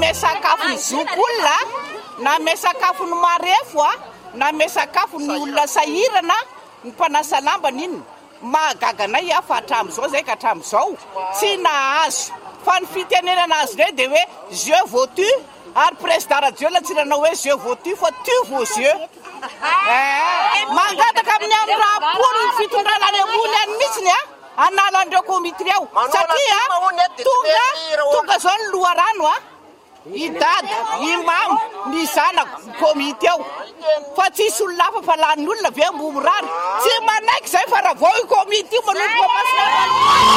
mesakafo ny zokolona na mesakafo ny marefo na mesakafo ny olona sahirana ny mpanasa lambana iny mahagaganay fa hatramin'izao zay ka hatramin'izao tsy nahazo fa ny fitenenana azy re dia hoe je votu ary président radio latsiranao hoe je votu fa tu vos yeux mangataka amin'ny amin'ny rapolo ny fitondrana any ambony any mihitsiny anala andreo komité ao satria tonga zao ny loharano idady imamo ny zanako komité ao fa tsisy olona hafa fa lanin'olona ve mbomy rano tsy manaiky zay fa raha vao i komité manolotra